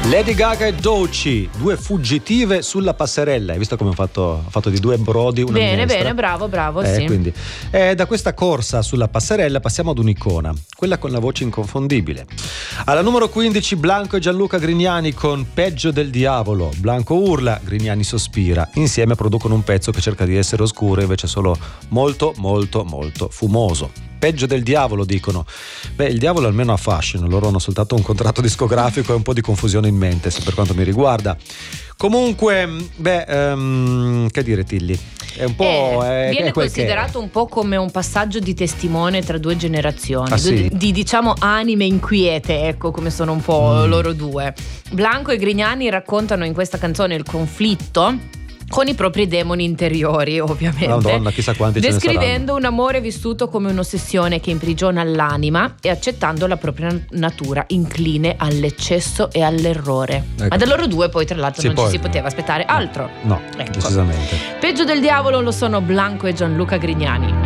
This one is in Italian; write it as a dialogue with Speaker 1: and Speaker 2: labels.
Speaker 1: Lady Gaga e Doechii, due fuggitive sulla passerella. Hai visto come ho fatto di due brodi una minestra?
Speaker 2: Bene, bravo, sì.
Speaker 1: Quindi, da questa corsa sulla passerella passiamo ad un'icona, quella con la voce inconfondibile. Alla numero 15 Blanco e Gianluca Grignani con Peggio del diavolo. Blanco urla, Grignani sospira. Insieme producono un pezzo che cerca di essere oscuro, invece solo molto molto molto fumoso. Peggio del diavolo, dicono. Il diavolo almeno ha fascino, loro hanno soltanto un contratto discografico e un po' di confusione in mente, per quanto mi riguarda. Comunque, che dire, Tilly? È un po'.
Speaker 2: Viene considerato un po' come un passaggio di testimone tra due generazioni,
Speaker 1: sì?
Speaker 2: di diciamo anime inquiete, ecco, come sono un po' loro due. Blanco e Grignani raccontano in questa canzone il conflitto con i propri demoni interiori, ovviamente.
Speaker 1: Madonna, chissà quanti ce ne saranno.
Speaker 2: Descrivendo un amore vissuto come un'ossessione che imprigiona l'anima e accettando la propria natura incline all'eccesso e all'errore.
Speaker 1: Ecco.
Speaker 2: Ma da loro due poi tra l'altro non
Speaker 1: poi,
Speaker 2: ci si poteva aspettare altro.
Speaker 1: No,
Speaker 2: ecco.
Speaker 1: decisamente.
Speaker 2: Peggio del diavolo lo sono Blanco e Gianluca Grignani.